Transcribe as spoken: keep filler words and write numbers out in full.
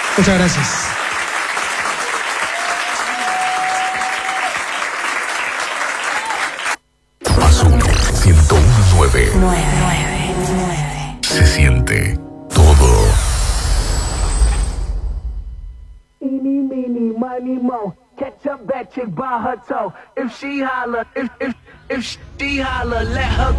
Muchas gracias. Azul ciento uno punto nueve. Se siente todo. Eeny, meeny, miny, mo. Catch a bad chick by her toe. If she holler, if if if she holler, let her